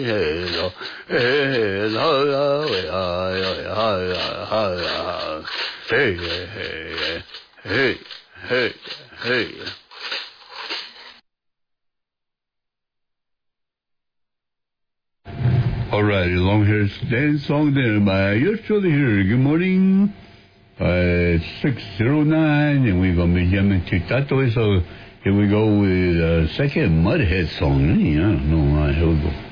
All right, long hair dance song there by yours truly here. Good morning. It's 6:09, and we're gonna be jamming to Tato. So here we go with second Mudhead song. I don't know. Here we go.